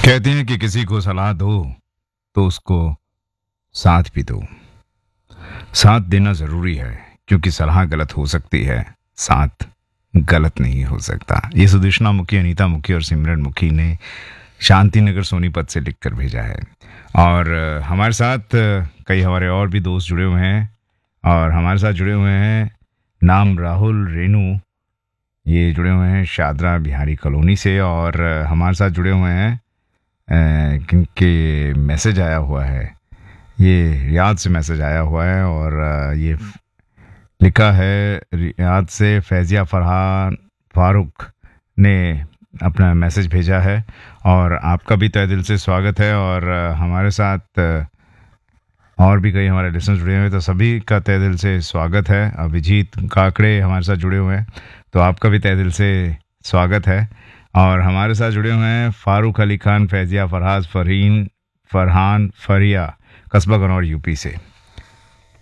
कहते हैं कि किसी को सलाह दो तो उसको साथ भी दो। साथ देना ज़रूरी है क्योंकि सलाह गलत हो सकती है, साथ गलत नहीं हो सकता। ये सुदेशना मुखी, अनीता मुखी और सिमरन मुखी ने शांति नगर सोनीपत से लिखकर भेजा है। और हमारे साथ कई हमारे और भी दोस्त जुड़े हुए हैं और हमारे साथ जुड़े हुए हैं नाम राहुल रेनू, ये जुड़े हुए हैं शादरा बिहारी कॉलोनी से। और हमारे साथ जुड़े हुए हैं किनके मैसेज आया हुआ है, ये रियाद से मैसेज आया हुआ है और ये लिखा है रियाद से फैजिया फरहान फारूक ने अपना मैसेज भेजा है। और आपका भी तहे दिल से स्वागत है। और हमारे साथ और भी कई हमारे लिसनर्स जुड़े हुए हैं, तो सभी का तहे दिल से स्वागत है। अभिजीत काकड़े हमारे साथ जुड़े हुए हैं, तो आपका भी तहे दिल से स्वागत है। और हमारे साथ जुड़े हुए हैं फारूक अली खान, फैजिया फरहान फरिया, कस्बा गनौर यूपी से।